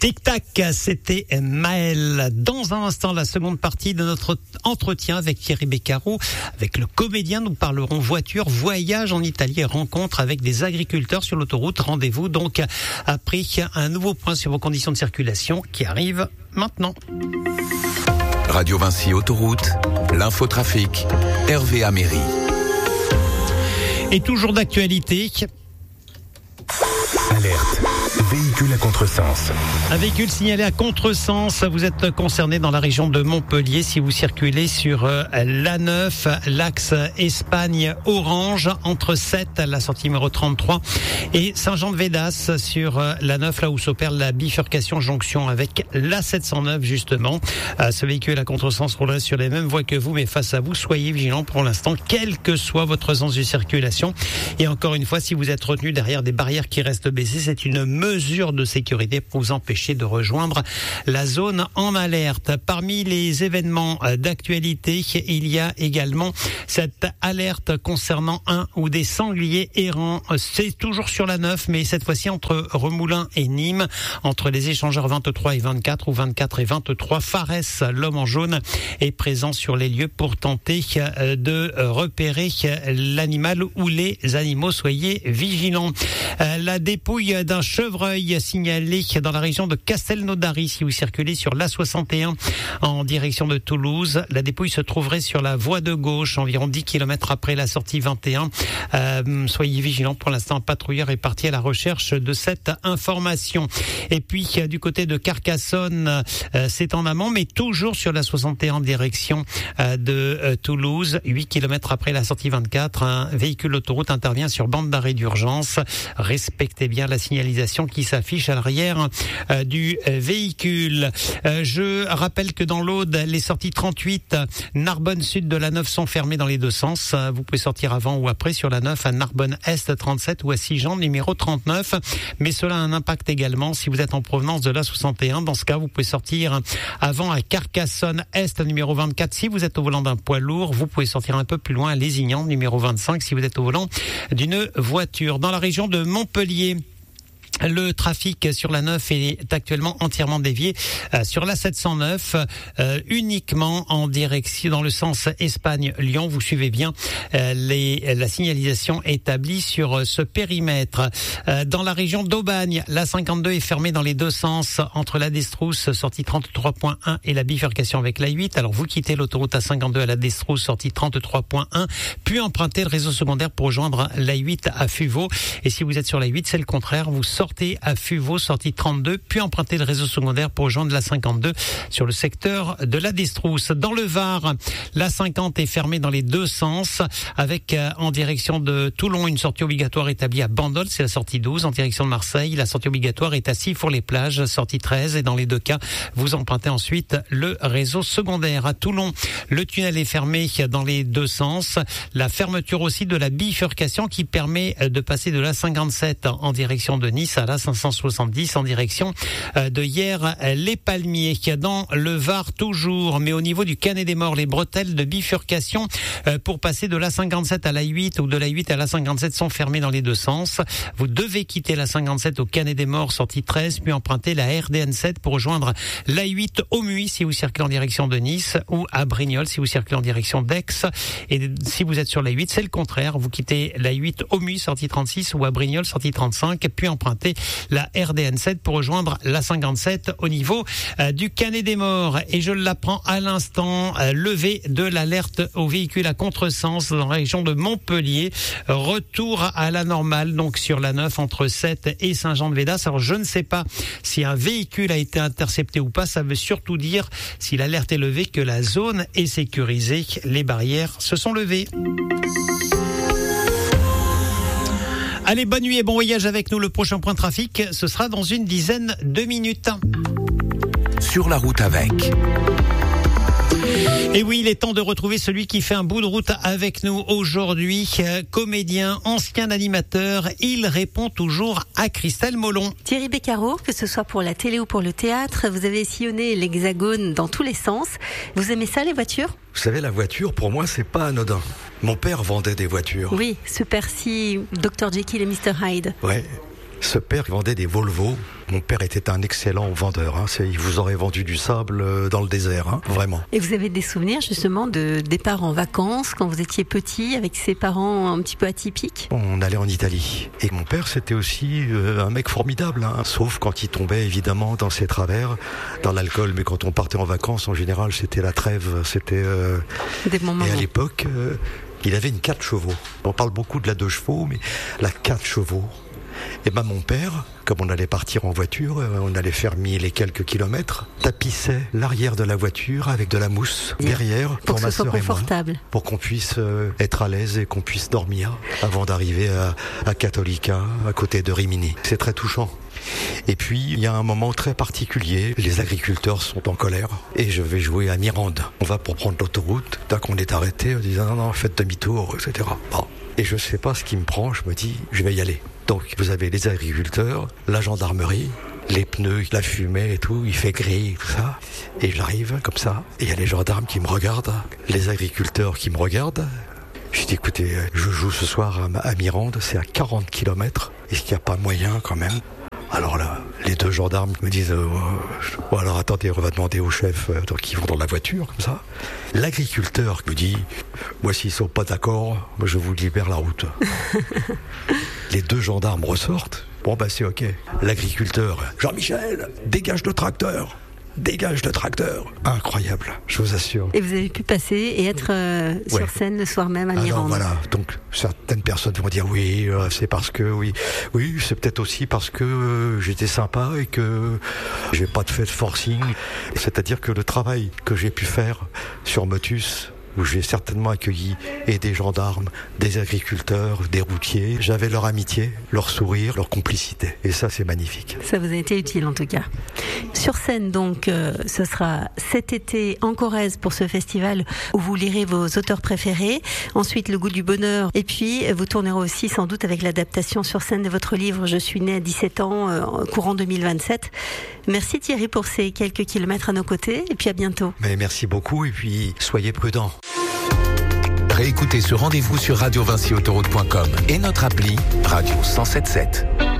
Tic-tac, c'était Maël. Dans un instant, la seconde partie de notre entretien avec Thierry Beccaro. Avec le comédien, nous parlerons voiture, voyage en Italie et rencontre avec des agriculteurs sur l'autoroute. Rendez-vous donc après un nouveau point sur vos conditions de circulation qui arrive maintenant. Radio Vinci Autoroute, l'infotrafic, Hervé Améry. Et toujours d'actualité. Alerte. Véhicule à contresens. Un véhicule signalé à contresens. Vous êtes concerné dans la région de Montpellier si vous circulez sur l'A9, l'axe Espagne-Orange, entre 7, la sortie numéro 33, et Saint-Jean-de-Védas sur l'A9, là où s'opère la bifurcation jonction avec l'A709 justement. Ce véhicule à contresens roule sur les mêmes voies que vous, mais face à vous, soyez vigilants pour l'instant, quel que soit votre sens de circulation. Et encore une fois, si vous êtes retenu derrière des barrières qui restent baissées, c'est une mesure de sécurité pour vous empêcher de rejoindre la zone en alerte. Parmi les événements d'actualité, il y a également cette alerte concernant un ou des sangliers errants. C'est toujours sur la 9, mais cette fois-ci entre Remoulins et Nîmes, entre les échangeurs 23 et 24 ou 24 et 23. Fares, l'homme en jaune, est présent sur les lieux pour tenter de repérer l'animal ou les animaux. Soyez vigilants. La dépouille d'un chevreuil signalé dans la région de Castelnaudary si vous circulez sur l'A61 en direction de Toulouse. La dépouille se trouverait sur la voie de gauche, environ 10 km après la sortie 21. Soyez vigilants, pour l'instant un patrouilleur est parti à la recherche de cette information. Et puis du côté de Carcassonne, c'est en amont, mais toujours sur la 61 en direction de Toulouse. 8 km après la sortie 24, un véhicule d'autoroute intervient sur bande d'arrêt d'urgence. Respectez bien la signalisation qui s'affiche à l'arrière du véhicule. Je rappelle que dans l'Aude, les sorties 38 Narbonne Sud de la 9 sont fermées dans les deux sens. Vous pouvez sortir avant ou après sur la 9 à Narbonne Est 37 ou à Sigean numéro 39. Mais cela a un impact également si vous êtes en provenance de la 61. Dans ce cas, vous pouvez sortir avant à Carcassonne Est numéro 24. Si vous êtes au volant d'un poids lourd, vous pouvez sortir un peu plus loin à Lézignan numéro 25 si vous êtes au volant d'une voiture. Dans la région de Montpellier, le trafic sur la 9 est actuellement entièrement dévié sur la 709, uniquement en direction dans le sens Espagne-Lyon. Vous suivez bien la signalisation établie sur ce périmètre. Dans la région d'Aubagne, la 52 est fermée dans les deux sens entre la Destrousse, sortie 33.1, et la bifurcation avec la 8. Alors vous quittez l'autoroute A52 à la Destrousse, sortie 33.1, puis empruntez le réseau secondaire pour rejoindre la 8 à Fuveau. Et si vous êtes sur la 8, c'est le contraire. Vous sortez à Fuveau, sortie 32, puis empruntez le réseau secondaire pour rejoindre la 52 sur le secteur de la Destrousse. Dans le Var, la 50 est fermée dans les deux sens avec en direction de Toulon une sortie obligatoire établie à Bandol, c'est la sortie 12. En direction de Marseille, la sortie obligatoire est à Sifour-les-Plages, sortie 13. Et dans les deux cas, vous empruntez ensuite le réseau secondaire. À Toulon, le tunnel est fermé dans les deux sens. La fermeture aussi de la bifurcation qui permet de passer de la 57 en direction de Nice à la 570 en direction de Hyères-les-Palmiers. Dans le Var toujours, mais au niveau du Canet des Morts, les bretelles de bifurcation pour passer de la 57 à la 8 ou de la 8 à la 57 sont fermées dans les deux sens. Vous devez quitter la 57 au Canet des Morts, sortie 13, puis emprunter la RDN7 pour rejoindre la 8 au Muy si vous circulez en direction de Nice, ou à Brignoles si vous circulez en direction d'Aix. Et si vous êtes sur la 8, c'est le contraire. Vous quittez la 8 au Muy, sortie 36, ou à Brignoles, sortie 35, puis empruntez la RDN7 pour rejoindre la 57 au niveau du Canet des Morts. Et je l'apprends à l'instant, levée de l'alerte aux véhicules à contresens dans la région de Montpellier. Retour à la normale donc sur la 9 entre 7 et Saint-Jean-de-Védas. Alors je ne sais pas si un véhicule a été intercepté ou pas. Ça veut surtout dire, si l'alerte est levée, que la zone est sécurisée. Les barrières se sont levées. Allez, bonne nuit et bon voyage avec nous. Le prochain point trafic, ce sera dans une dizaine de minutes. Sur la route avec. Et oui, il est temps de retrouver celui qui fait un bout de route avec nous aujourd'hui. Comédien, ancien animateur, il répond toujours à Christelle Molon. Thierry Beccaro, que ce soit pour la télé ou pour le théâtre, vous avez sillonné l'Hexagone dans tous les sens. Vous aimez ça, les voitures ? Vous savez, la voiture, pour moi, c'est pas anodin. Mon père vendait des voitures. Oui, ce Percy, Dr Jekyll et Mr Hyde. Ouais. Ce père vendait des Volvo. Mon père était un excellent vendeur. Il vous aurait vendu du sable dans le désert, vraiment. Et vous avez des souvenirs justement de départ en vacances quand vous étiez petit avec ses parents un petit peu atypiques? On allait en Italie. Et mon père, c'était aussi un mec formidable, sauf quand il tombait évidemment dans ses travers, dans l'alcool. Mais quand on partait en vacances, en général, c'était la trêve. C'était des bons moments. Et à l'époque, il avait une 4 chevaux. On parle beaucoup de la 2 chevaux, mais la 4 chevaux. Et mon père, comme on allait partir en voiture, on allait faire 1000 et quelques kilomètres, tapissait l'arrière de la voiture avec de la mousse derrière pour ma sœur et moi, pour qu'on puisse être à l'aise et qu'on puisse dormir avant d'arriver à Cattolica, à côté de Rimini. C'est très touchant. Et puis, il y a un moment très particulier. Les agriculteurs sont en colère et je vais jouer à Mirande. On va pour prendre l'autoroute. Dès qu'on est arrêté, on dit non, faites demi-tour, etc. Bon. Et je sais pas ce qui me prend, je me dis, je vais y aller. Donc, vous avez les agriculteurs, la gendarmerie, les pneus, la fumée et tout, il fait gris, tout ça. Et j'arrive comme ça, et il y a les gendarmes qui me regardent, les agriculteurs qui me regardent. Je dis, écoutez, je joue ce soir à Mirande, c'est à 40 km. Est-ce qu'il n'y a pas moyen quand même? Alors là, les 2 gendarmes me disent alors attendez, on va demander au chef, donc ils vont dans la voiture comme ça. L'agriculteur me dit moi s'ils sont pas d'accord, je vous libère la route. Les 2 gendarmes ressortent. Bon c'est ok. L'agriculteur, Jean-Michel, dégage le tracteur. Dégage le tracteur. Incroyable, je vous assure. Et vous avez pu passer et être sur scène le soir même à Mirande. Alors voilà, donc certaines personnes vont dire oui, c'est parce que oui, c'est peut-être aussi parce que j'étais sympa et que j'ai pas fait de forcing. C'est-à-dire que le travail que j'ai pu faire sur Motus, où j'ai certainement accueilli et des gendarmes, des agriculteurs, des routiers. J'avais leur amitié, leur sourire, leur complicité. Et ça, c'est magnifique. Ça vous a été utile en tout cas. Sur scène, donc, ce sera cet été en Corrèze pour ce festival où vous lirez vos auteurs préférés. Ensuite, Le goût du bonheur. Et puis, vous tournerez aussi sans doute avec l'adaptation sur scène de votre livre « Je suis né à 17 ans, courant 2027 ». Merci Thierry pour ces quelques kilomètres à nos côtés. Et puis à bientôt. Mais merci beaucoup et puis soyez prudents. Réécoutez ce rendez-vous sur radiovinciautoroute.com et notre appli Radio 107.7.